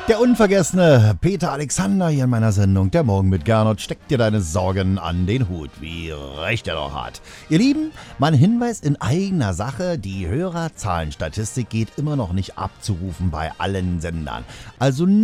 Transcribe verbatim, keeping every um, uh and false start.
Der unvergessene Peter Alexander hier in meiner Sendung Der Morgen mit Gernot. Steck dir deine Sorgen an den Hut, wie recht er doch hat. Ihr Lieben, mein Hinweis in eigener Sache, die Hörerzahlenstatistik geht immer noch nicht abzurufen bei allen Sendern. Also